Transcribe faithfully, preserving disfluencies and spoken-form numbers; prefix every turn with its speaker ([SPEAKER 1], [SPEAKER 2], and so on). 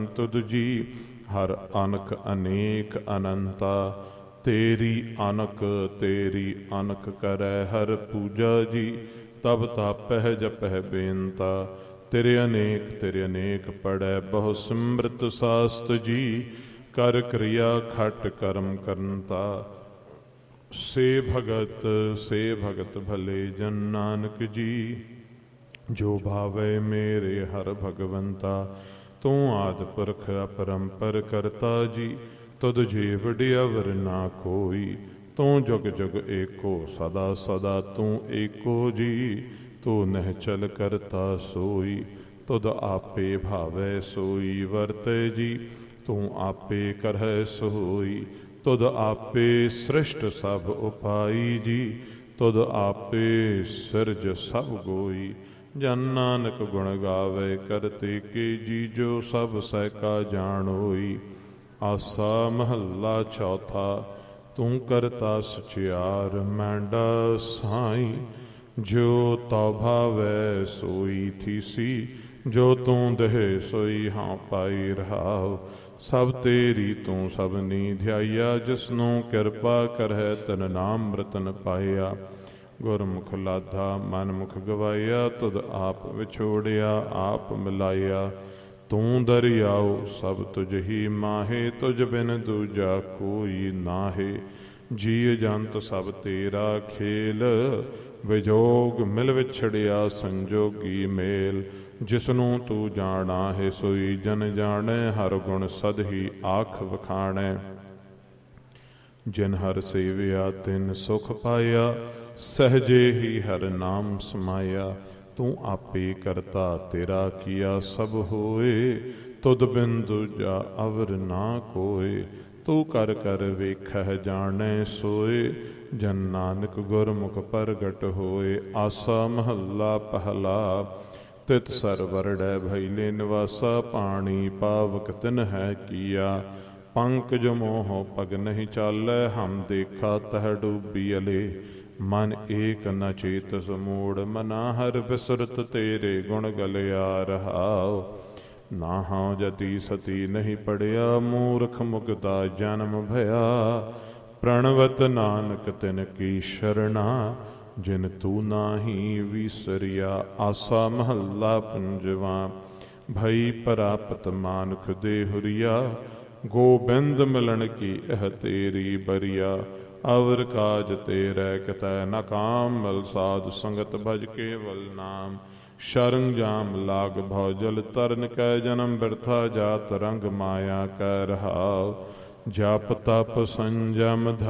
[SPEAKER 1] तुद जी हर अनक अनेक अनंता। तेरी अनक तेरी अनक करै हर पूजा जी। तब तापह जपह बेनता। तेरे अनेक तेरे अनेक पढ़ै बहु सिमृत सास्त जी। कर क्रिया खट कर्म करनता। से भगत से भगत भले जन नानक जी। जो भावै मेरे हर भगवंता। तू आदि पुरख अपरंपर करता जी। तुद जीव अवर ना कोई। तू जुग जुग एको सदा सदा तू एको जी। तू नहचल करता सोई। तुद आपे भावै सोई वरतै जी। तू आपे करहै सोई। तुद आपे सृष्ट सब उपाई जी। तुद आपे सिरज सब गोई। जन नानक गुण गावे करते के जी। जो सब सहका जान होई। आसा महला चौथा। तू करता सचियार मैंडा साई। जो तौ भावै सोई थीसी। जो तू दहे सोई हाँ पाई रहाओ। सब तेरी तू सबनी ध्याइया। जिसनों किरपा करहै तन नाम रतन पाया। गुरमुख लाधा मन मुख गवाया। तुद आप विछोड़िया आप मिलाया। तू दरियाओ सब तुझ ही माहे। तुझ बिन दूजा कोई नाहे। जीव जंत सब तेरा खेल। विजोग मिल विछड़िया संजोगी मेल। जिसनों तू जाना है सोई जन जाने। हर गुण सद ही आख वखाणै। जिन हर सेविया तिन सुख पाया। सहजे ही हर नाम समाया। तू आपे करता तेरा किया सब होए। तुद बिन दूजा अवर ना कोय। तू कर कर वेखह जाने सोए। जन नानक गुरमुख प्रगट होए। आसा महला पहला। तित सरवरड़ै भैले निवासा। पानी पावक तिन है किया। पंकज मोह पग नहीं चालै। हम देखा तह डूबियले। मन एक न चेत समूढ़ मना। हर बिसरत तेरे गुण गलिया रहाओ। ना हाँ जति सती नहीं पढ़िया। मूर्ख मुगदा जन्म भया। प्रणवत नानक तिन की शरणा। जिन तू नाही विसरिया। आसा महला पंजवा। भई परापत मानुख दे हुरिया। गोबिंद मिलन की एह तेरी बरिया। अवर काज तेरै कतै न काम। मल साध संगत भज केवल नाम। शरण जाम लाग भौ जल तरन कै। जन्म बिरथा जात रंग माया कै रहाओ। जप तप संजम